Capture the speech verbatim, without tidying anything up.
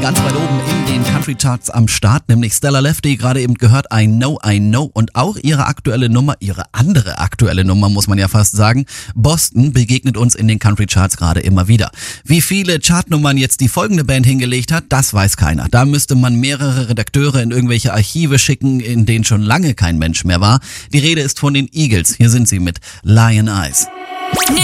Ganz weit oben in den Country Charts am Start, nämlich Stella Lefty, gerade eben gehört, I Know, I Know. Und auch ihre aktuelle Nummer, ihre andere aktuelle Nummer, muss man ja fast sagen, Boston, begegnet uns in den Country Charts gerade immer wieder. Wie viele Chartnummern jetzt die folgende Band hingelegt hat, das weiß keiner. Da müsste man mehrere Redakteure in irgendwelche Archive schicken, in denen schon lange kein Mensch mehr war. Die Rede ist von den Eagles. Hier sind sie mit Lion Eyes.